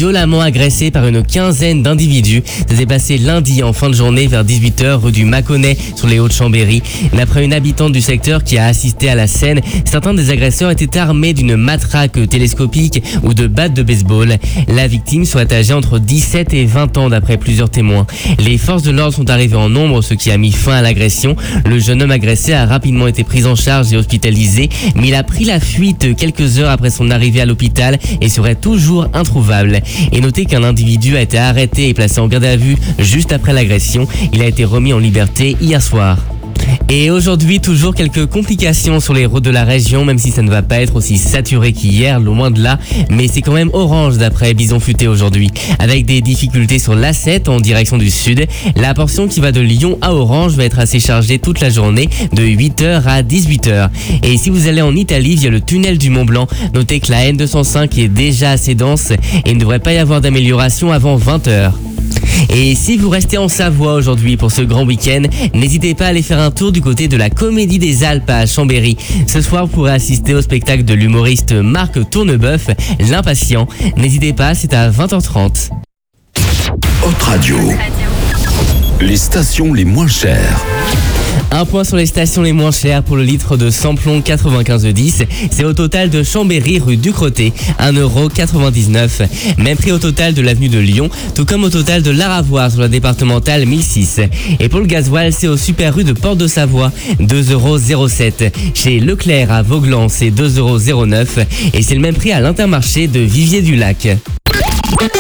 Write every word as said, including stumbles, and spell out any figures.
violemment agressé par une quinzaine d'individus. Ça s'est passé lundi en fin de journée vers dix-huit heures rue du Mâconnais sur les Hauts-de-Chambéry. D'après une habitante du secteur qui a assisté à la scène, certains des agresseurs étaient armés d'une matraque télescopique ou de battes de baseball. La victime serait âgée entre dix-sept et vingt ans d'après plusieurs témoins. Les forces de l'ordre sont arrivées en nombre, ce qui a mis fin à l'agression. Le jeune homme agressé a rapidement été pris en charge et hospitalisé, mais il a pris la fuite quelques heures après son arrivée à l'hôpital et serait toujours introuvable. Et notez qu'un individu a été arrêté et placé en garde à vue juste après l'agression. Il a été remis en liberté hier soir. Et aujourd'hui, toujours quelques complications sur les routes de la région, même si ça ne va pas être aussi saturé qu'hier, loin de là. Mais c'est quand même orange d'après Bison Futé aujourd'hui. Avec des difficultés sur l'A sept en direction du sud. La portion qui va de Lyon à Orange va être assez chargée toute la journée, de huit heures à dix-huit heures. Et si vous allez en Italie via le tunnel du Mont Blanc, notez que la N deux cent cinq est déjà assez dense et il ne devrait pas y avoir d'amélioration avant vingt heures. Et si vous restez en Savoie aujourd'hui pour ce grand week-end, n'hésitez pas à aller faire un tour du côté de la Comédie des Alpes à Chambéry. Ce soir, vous pourrez assister au spectacle de l'humoriste Marc Tourneboeuf, L'Impatient. N'hésitez pas, c'est à vingt heures trente. Haute Radio. Les stations les moins chères. Un point sur les stations les moins chères pour le litre de samplon quatre-vingt-quinze dix. C'est au total de Chambéry rue Ducrotté, un euro quatre-vingt-dix-neuf. Même prix au total de l'avenue de Lyon, tout comme au total de l'Aravoire sur la départementale mille six. Et pour le gasoil, c'est au super rue de Porte de Savoie, deux euros zéro sept. Chez Leclerc à Vauglan, c'est deux euros zéro neuf. Et c'est le même prix à l'Intermarché de Vivier-du-Lac.